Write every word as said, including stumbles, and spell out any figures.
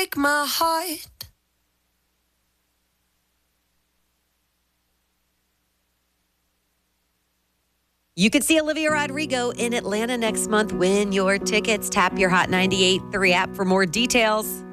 break my heart. You could see Olivia Rodrigo in Atlanta next month. Win your tickets. Tap your Hot ninety-eight point three app for more details.